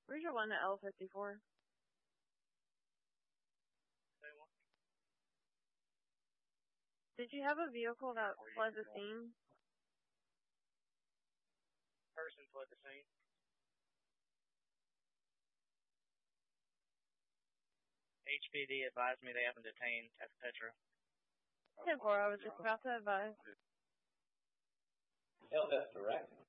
Where's your one at L54? Did you have a vehicle that fled the scene? Person fled the scene. HPD advised me they haven't detained at Petra. 10-4, I was just about to advise. Hell, that's direct.